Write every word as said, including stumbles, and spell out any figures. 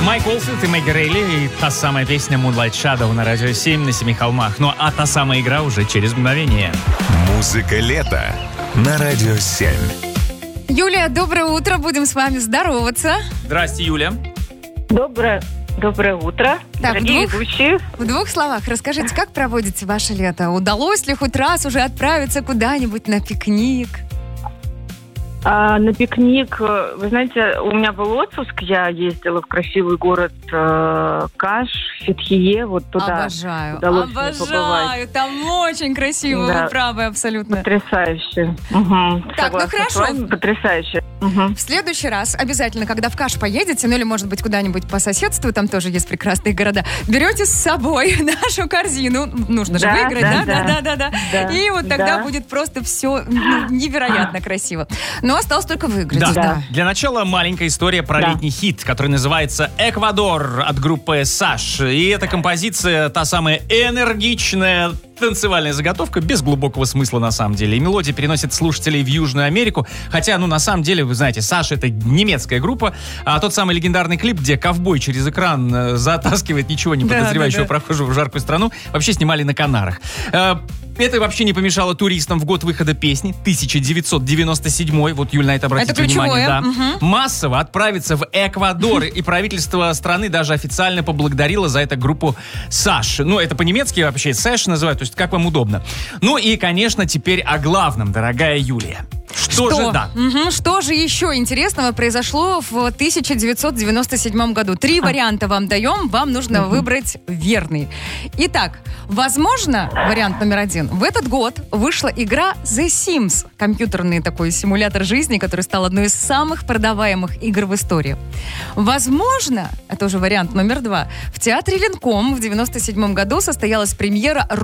Майк Олфилд и Мэгги Рейли и та самая песня Moonlight Shadow на Радио семь на Семи холмах. Ну а та самая игра уже через мгновение. Музыка лета на Радио семь. Юлия, доброе утро. Будем с вами здороваться. Здрасте, Юля. Доброе, доброе утро, Так, дорогие в двух- ведущие. В двух словах расскажите, как проводите ваше лето? Удалось ли хоть раз уже отправиться куда-нибудь на пикник? А, на пикник, э, вы знаете, у меня был отпуск, я ездила в красивый город э, Каш, Фетхие, вот туда. Обожаю, удалось мне обожаю. побывать. Там очень красиво, Да. вы правы абсолютно. Потрясающе. Угу. Так, ну хорошо. Потрясающе. Угу. В следующий раз обязательно, когда в Каш поедете, ну или, может быть, куда-нибудь по соседству, там тоже есть прекрасные города, берете с собой нашу корзину. Нужно же Да, выиграть, да? да, Да, да, да. да, да. Да, И вот тогда да. будет просто все невероятно красиво. Но осталось только выиграть. Да. Да. Для начала маленькая история про Да. летний хит, который называется «Эквадор» от группы «Саш». И эта композиция та самая энергичная танцевальная заготовка без глубокого смысла на самом деле. И мелодия переносит слушателей в Южную Америку. Хотя, ну, на самом деле, вы знаете, «Саша» — это немецкая группа. А тот самый легендарный клип, где ковбой через экран э, затаскивает ничего не Да, подозревающего да, да. прохожего в жаркую страну, вообще снимали на Канарах. Э, Это вообще не помешало туристам в год выхода песни тысяча девятьсот девяносто седьмой. Вот, Юль, на это обратите Это ключевое. внимание. Да. Мгм. Массово отправиться в Эквадор. И правительство страны даже официально поблагодарило за это группу «Саш». Ну, это по-немецки вообще «Сэш» называют, то есть как вам удобно. Ну и, конечно, теперь о главном, дорогая Юлия. Что, же, да. Мгм. Что же еще интересного произошло в тысяча девятьсот девяносто седьмом году? Три варианта вам даем, вам нужно выбрать верный. Итак, возможно, вариант номер один. В этот год вышла игра The Sims, компьютерный такой симулятор жизни, который стал одной из самых продаваемых игр в истории. Возможно, это уже вариант номер два, в театре Ленком в девяносто седьмом году состоялась премьера